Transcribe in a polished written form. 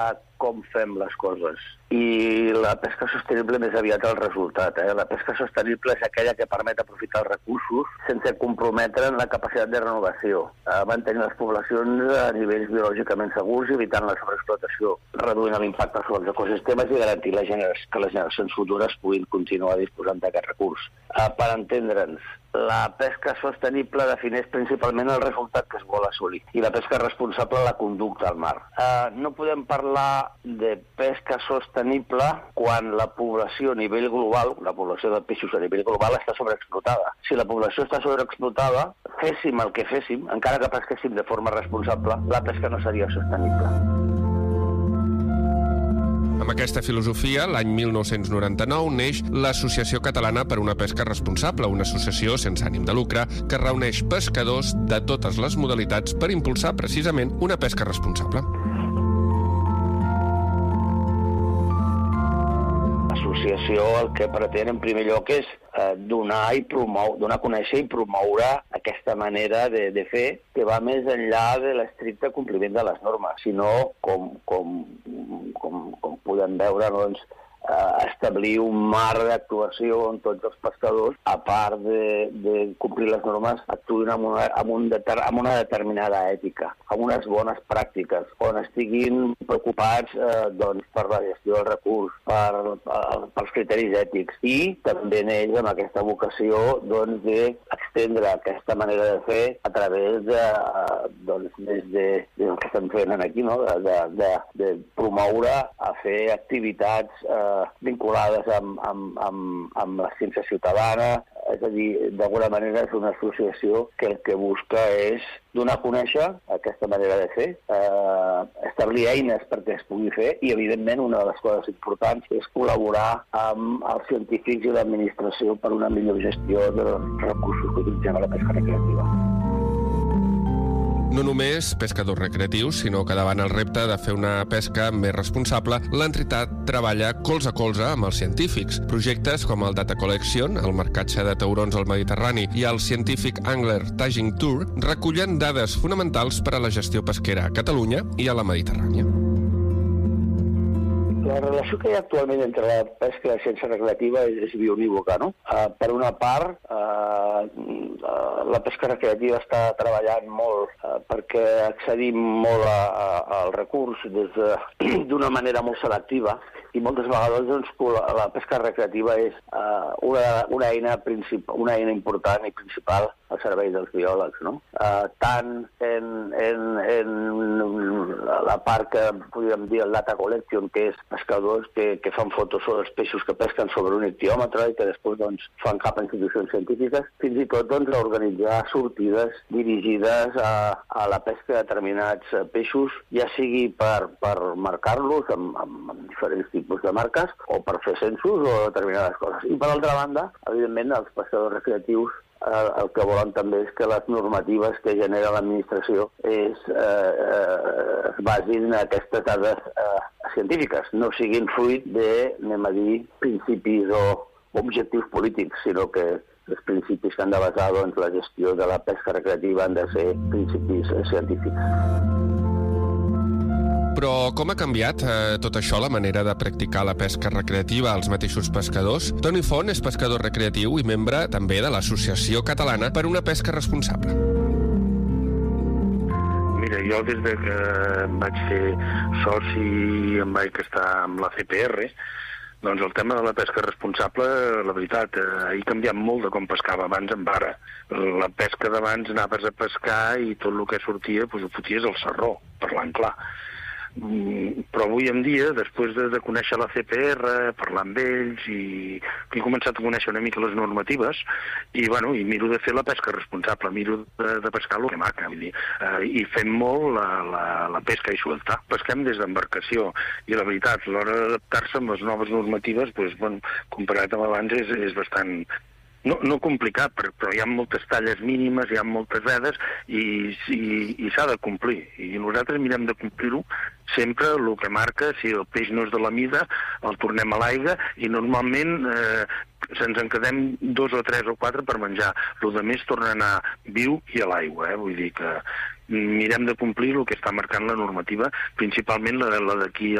com fem les coses. I la pesca sostenible més aviat el resultat. La pesca sostenible és aquella que permet aprofitar els recursos sense comprometre en la capacitat de renovació, mantenir les poblacions a nivells biològicament segurs i evitant la sobreexplotació, reduint l'impacte sobre els ecosistemes i garantir que les generacions futures puguin continuar disposant d'aquest recurs. Per entendre'ns, la pesca sostenible defineix principalment el resultat que es vol assolir i la pesca responsable la conducta al mar. No podem parlar de pesca sostenible quan la població a nivell global, la població de peixos a nivell global està sobreexplotada. Si la població està sobreexplotada, féssim el que féssim, encara que pesquéssim de forma responsable, la pesca no seria sostenible. Amb aquesta filosofia, l'any 1999 neix l'Associació Catalana per una Pesca Responsable, una associació sense ànim de lucre que reuneix pescadors de totes les modalitats per impulsar precisament una pesca responsable. L'associació el que pretén en primer lloc és donar a conèixer i promoure aquesta manera de fer que va més enllà de l'estricte compliment de les normes, sinó com podem veure, doncs, establir un marc d'actuació on tots els pescadors, a part de complir les normes, actuïn amb una determinada ètica, amb unes bones pràctiques, on estiguin preocupats per la gestió del recurs, pels criteris ètics, i també neix amb aquesta vocació d'estendre aquesta manera de fer a través del que estem fent aquí, de promoure a fer activitats vinculades amb la ciència ciutadana. És a dir, d'alguna manera és una associació que el que busca és donar a conèixer aquesta manera de fer, establir eines perquè es pugui fer i, evidentment, una de les coses importants és col·laborar amb els científics i l'administració per una millor gestió dels recursos que utilitzem a la pesca recreativa. No només pescadors recreatius, sinó que davant el repte de fer una pesca més responsable, l'entitat treballa colze a colze amb els científics. Projectes com el Data Collection, el marcatge de taurons al Mediterrani i el Scientific Angler Tagging Tour recullen dades fonamentals per a la gestió pesquera a Catalunya i a la Mediterrània. La relació que hi ha actualment entre la pesca i la ciència recreativa és bionívoca, no? Per una part, la pesca recreativa està treballant molt perquè accedim molt al recurs d'una manera molt selectiva i moltes vegades la pesca recreativa és una eina important i principal al servei dels biòlegs, no? Tant en la part que podríem dir el data collection, que és pescadors que fan fotos sobre els peixos que pesquen sobre un ictiòmetre i que després fan cap a institucions científiques, fins i tot organitzar sortides dirigides a la pesca de determinats peixos, ja sigui per marcar-los amb diferents tipus de marques o per fer censos o determinades coses. I per altra banda, evidentment, els pescadors recreatius el que volen també és que les normatives que genera l'administració es basin en aquestes dades científiques, no siguin fruit de, principis o objectius polítics, sinó que els principis que han de basar la gestió de la pesca recreativa han de ser principis científics. Però com ha canviat tot això, la manera de practicar la pesca recreativa als mateixos pescadors? Toni Font és pescador recreatiu i membre també de l'Associació Catalana per una Pesca Responsable. Mira, jo des que em vaig fer soci i em vaig estar amb la CPR, doncs el tema de la pesca responsable, la veritat, ha canviat molt de com pescava abans amb vara. La pesca d'abans anaves a pescar i tot el que sortia ho foties al sarró, parlant clar. Però avui en dia, després de conèixer la CPR, parlar amb ells, i he començat a conèixer una mica les normatives i miro de fer la pesca responsable, miro de pescar el que marca, i fem molt la pesca i suelta. Pesquem des d'embarcació i la veritat, a l'hora d'adaptar-se amb les noves normatives, comparat amb abans, és bastant... No complicat, però hi ha moltes talles mínimes, hi ha moltes vedes i s'ha de complir. I nosaltres mirem de complir-ho sempre el que marca, si el peix no és de la mida, el tornem a l'aigua i normalment se'ns en quedem 2 o 3 o 4 per menjar. El que més torna a anar viu i a l'aigua, vull dir que mirem de complir el que està marcant la normativa, principalment la d'aquí